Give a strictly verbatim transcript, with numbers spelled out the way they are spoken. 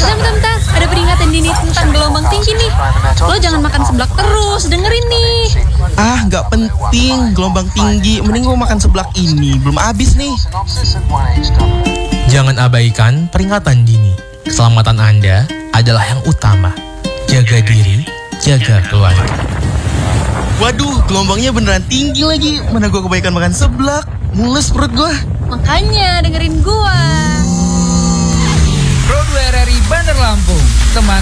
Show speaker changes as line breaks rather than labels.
Bentar, bentar, bentar. Ada peringatan dini tentang gelombang tinggi nih. Lo jangan makan seblak terus, dengerin nih.
Ah, nggak penting gelombang tinggi. Mending gue makan seblak ini, belum habis nih.
Jangan abaikan peringatan dini. Keselamatan Anda adalah yang utama. Jaga diri, jaga keluarga.
Waduh, gelombangnya beneran tinggi lagi. Mana gue kebaikan makan seblak, mules perut gue.
Makanya dengerin gua.
Pro dua R R I Bandar Lampung, teman